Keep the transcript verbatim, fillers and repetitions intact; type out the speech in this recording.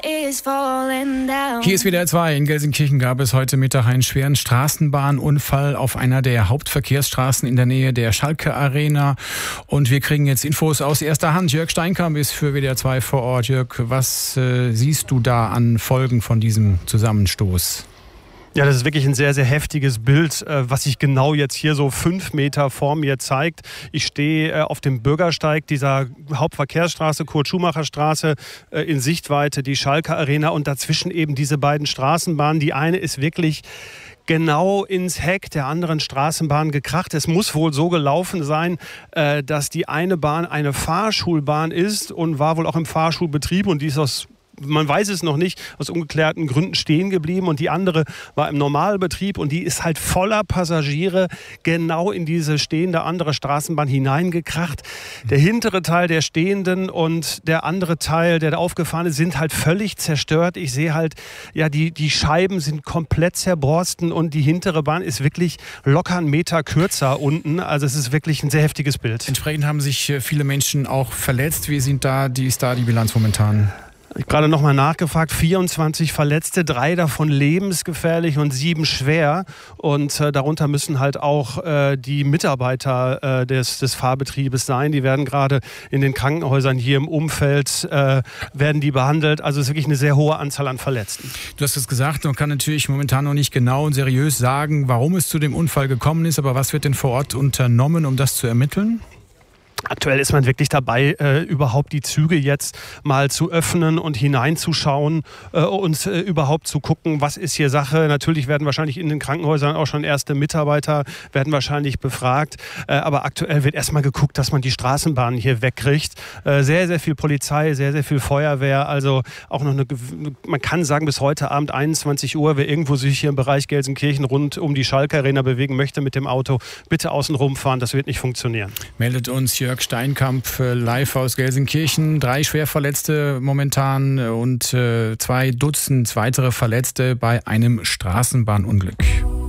Hier ist W D R zwei. In Gelsenkirchen gab es heute Mittag einen schweren Straßenbahnunfall auf einer der Hauptverkehrsstraßen in der Nähe der Schalke Arena. Und wir kriegen jetzt Infos aus erster Hand. Jörg Steinkamp ist für W D R zwei vor Ort. Jörg, was äh, siehst du da an Folgen von diesem Zusammenstoß? Ja, das ist wirklich ein sehr, sehr heftiges Bild, was sich genau jetzt hier so fünf Meter vor mir zeigt. Ich stehe auf dem Bürgersteig dieser Hauptverkehrsstraße, Kurt-Schumacher-Straße, in Sichtweite die Schalke Arena und dazwischen eben diese beiden Straßenbahnen. Die eine ist wirklich genau ins Heck der anderen Straßenbahn gekracht. Es muss wohl so gelaufen sein, dass die eine Bahn eine Fahrschulbahn ist und war wohl auch im Fahrschulbetrieb und die ist aus man weiß es noch nicht, aus ungeklärten Gründen stehen geblieben und die andere war im Normalbetrieb und die ist halt voller Passagiere genau in diese stehende andere Straßenbahn hineingekracht. Der hintere Teil der stehenden und der andere Teil, der da aufgefahren ist, sind halt völlig zerstört. Ich sehe halt, ja, die, die Scheiben sind komplett zerborsten und die hintere Bahn ist wirklich locker einen Meter kürzer unten. Also es ist wirklich ein sehr heftiges Bild. Entsprechend haben sich viele Menschen auch verletzt. Wie sind da, die ist da die Bilanz momentan? Ich habe gerade noch mal nachgefragt, vierundzwanzig Verletzte, drei davon lebensgefährlich und sieben schwer. Und äh, darunter müssen halt auch äh, die Mitarbeiter äh, des, des Fahrbetriebes sein. Die werden gerade in den Krankenhäusern hier im Umfeld, äh, werden die behandelt. Also es ist wirklich eine sehr hohe Anzahl an Verletzten. Du hast es gesagt, man kann natürlich momentan noch nicht genau und seriös sagen, warum es zu dem Unfall gekommen ist. Aber was wird denn vor Ort unternommen, um das zu ermitteln? Aktuell ist man wirklich dabei, äh, überhaupt die Züge jetzt mal zu öffnen und hineinzuschauen äh, und äh, überhaupt zu gucken, was ist hier Sache. Natürlich werden wahrscheinlich in den Krankenhäusern auch schon erste Mitarbeiter, werden wahrscheinlich befragt. Äh, aber aktuell wird erstmal geguckt, dass man die Straßenbahnen hier wegkriegt. Äh, sehr, sehr viel Polizei, sehr, sehr viel Feuerwehr. Also auch noch eine, man kann sagen, bis heute Abend einundzwanzig Uhr, wer irgendwo sich hier im Bereich Gelsenkirchen rund um die Schalke Arena bewegen möchte mit dem Auto, bitte außen rumfahren. Das wird nicht funktionieren. Meldet uns hier Jörg Steinkamp live aus Gelsenkirchen. Drei Schwerverletzte momentan und äh, zwei Dutzend weitere Verletzte bei einem Straßenbahnunglück.